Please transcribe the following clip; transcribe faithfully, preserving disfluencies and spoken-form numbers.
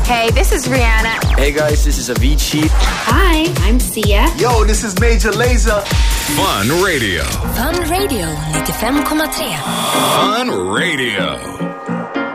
Hey, this is Rihanna. Hey guys, this is Avicii. Hi, I'm Sia. Yo, this is Major Lazer. Fun Radio. Fun Radio ninety-fem komma tre. Fun Radio.